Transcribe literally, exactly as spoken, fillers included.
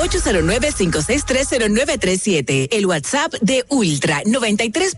ocho cero nueve, cinco seis tres, cero nueve tres siete. El WhatsApp de Ultra noventa y tres